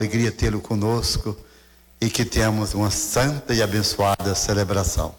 alegria tê-lo conosco e que tenhamos uma santa e abençoada celebração.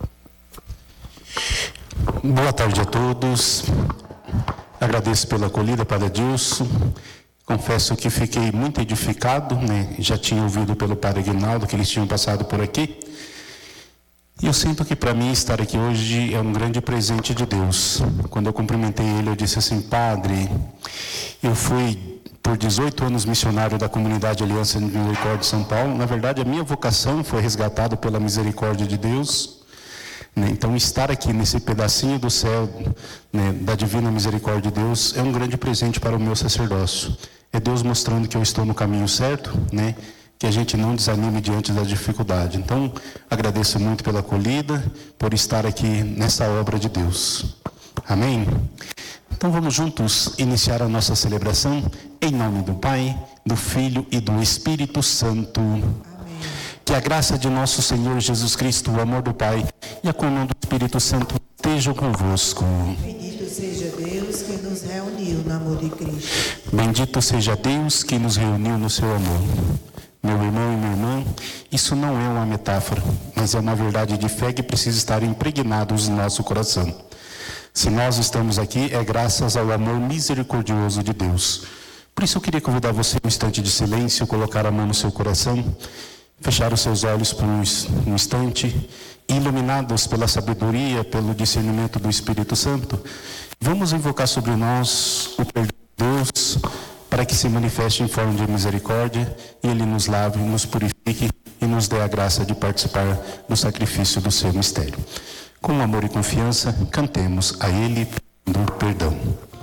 Boa tarde a todos. Agradeço pela acolhida, Padre Adilson. Confesso que fiquei muito edificado, né? Já tinha ouvido pelo Padre Aguinaldo que eles tinham passado por aqui. E eu sinto que para mim estar aqui hoje é um grande presente de Deus. Quando eu cumprimentei ele, eu disse assim: Padre, eu fui por 18 anos missionário da Comunidade Aliança de Misericórdia de São Paulo. Na verdade, a minha vocação foi resgatada pela misericórdia de Deus. Então, estar aqui nesse pedacinho do céu, né, da divina misericórdia de Deus, é um grande presente para o meu sacerdócio. É Deus mostrando que eu estou no caminho certo, né? Que a gente não desanime diante da dificuldade. Então, agradeço muito pela acolhida, por estar aqui nessa obra de Deus. Amém? Então, vamos juntos iniciar a nossa celebração em nome do Pai, do Filho e do Espírito Santo. Amém. Que a graça de nosso Senhor Jesus Cristo, o amor do Pai e a comunhão do Espírito Santo estejam convosco. Bendito seja Deus que nos reuniu no amor de Cristo. Bendito seja Deus que nos reuniu no seu amor. Meu irmão e minha irmã, isso não é uma metáfora, mas é uma verdade de fé que precisa estar impregnados no nosso coração. Se nós estamos aqui, é graças ao amor misericordioso de Deus. Por isso eu queria convidar você um instante de silêncio, colocar a mão no seu coração, fechar os seus olhos por um instante, iluminados pela sabedoria, pelo discernimento do Espírito Santo, vamos invocar sobre nós o perdão de Deus, para que se manifeste em forma de misericórdia e Ele nos lave, nos purifique e nos dê a graça de participar do sacrifício do seu mistério. Com amor e confiança, cantemos a Ele do perdão.